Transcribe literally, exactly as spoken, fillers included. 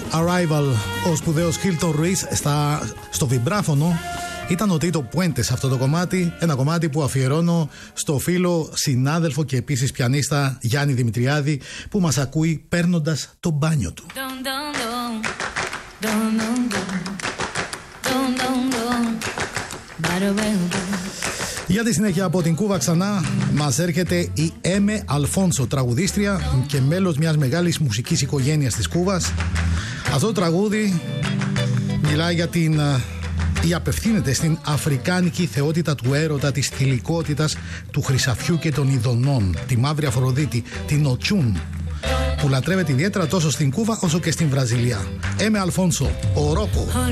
Arrival, ο σπουδαίος Χίλτον Ρουίς στο βιμπράφωνο. Ήταν ο Τίτο Πουέντες σε αυτό το κομμάτι, ένα κομμάτι που αφιερώνω στο φίλο, συνάδελφο και επίσης πιανίστα Γιάννη Δημητριάδη, που μας ακούει παίρνοντας το μπάνιο του. Για τη συνέχεια από την Κούβα ξανά μας έρχεται η Έμε Αλφόνσο, τραγουδίστρια και μέλος μιας μεγάλης μουσικής οικογένειας της Κούβας. Αυτό το τραγούδι μιλάει για την... ή απευθύνεται στην αφρικάνικη θεότητα του έρωτα, της θηλυκότητας, του χρυσαφιού και των ειδονών, τη μαύρη Αφροδίτη, την Οτσούν, που λατρεύεται ιδιαίτερα τόσο στην Κούβα όσο και στην Βραζιλία. Έμε Αλφόνσο, ο Ρόκο.